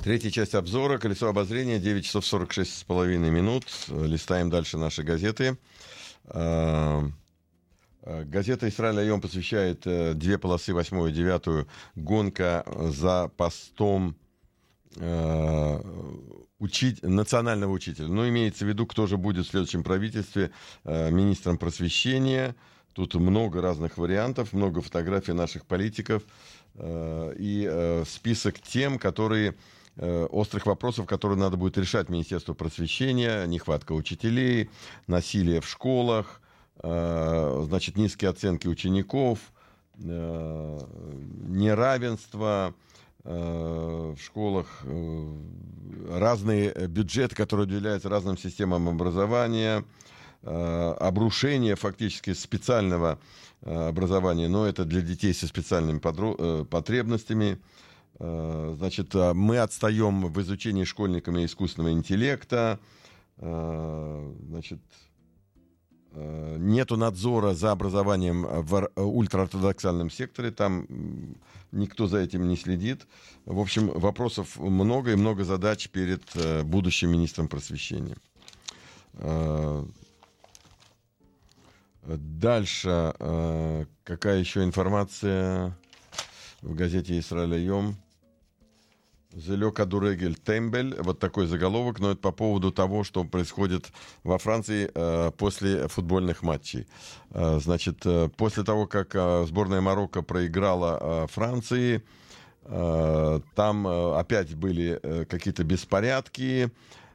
Третья часть обзора. Колесо обозрения. 9 часов 46 с половиной минут. Листаем дальше наши газеты. Газета «Исраэль Айом» посвящает две полосы, 8 и 9, гонка за постом национального учителя. Но имеется в виду, кто же будет в следующем правительстве министром просвещения. Тут много разных вариантов, много фотографий наших политиков и список тем, острых вопросов, которые надо будет решать Министерству просвещения: нехватка учителей, насилие в школах, значит, низкие оценки учеников, неравенство в школах, разные бюджеты, которые уделяются разным системам образования, обрушение фактически специального образования, но это для детей со специальными потребностями. Значит, мы отстаем в изучении школьниками искусственного интеллекта. Значит, нету надзора за образованием в ультраортодоксальном секторе, там никто за этим не следит. В общем, вопросов много и много задач перед будущим министром просвещения. Дальше, какая еще информация в газете «Исраэль Айом»? «Зелё кадурегель тембель». Вот такой заголовок, но это по поводу того, что происходит во Франции после футбольных матчей. Значит, после того, как сборная Марокко проиграла Франции, там опять были какие-то беспорядки.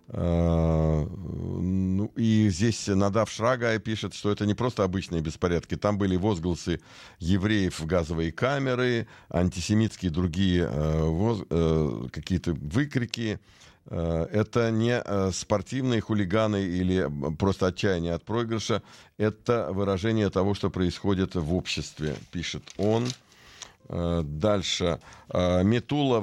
Ну, и здесь Надав Шрагай пишет, что это не просто обычные беспорядки. Там были возгласы евреев в газовые камеры, антисемитские другие какие-то выкрики. Это не спортивные хулиганы или просто отчаяние от проигрыша. Это выражение того, что происходит в обществе, пишет он. Дальше. Метула